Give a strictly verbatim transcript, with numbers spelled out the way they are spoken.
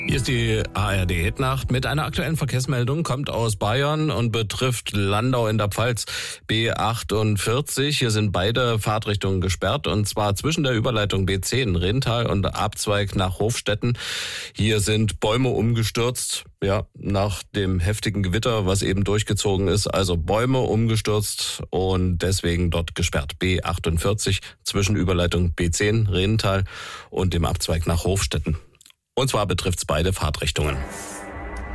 Hier ist die A R D-Hitnacht mit einer aktuellen Verkehrsmeldung, kommt aus Bayern und betrifft Landau in der Pfalz. B achtundvierzig, hier sind beide Fahrtrichtungen gesperrt, und zwar zwischen der Überleitung B zehn Rintal und der Abzweig nach Hofstetten. Hier sind Bäume umgestürzt, ja, nach dem heftigen Gewitter, was eben durchgezogen ist. Also Bäume umgestürzt und deswegen dort gesperrt. B achtundvierzig zwischen Überleitung B zehn Rintal und dem Abzweig nach Hofstetten. Und zwar betrifft es beide Fahrtrichtungen.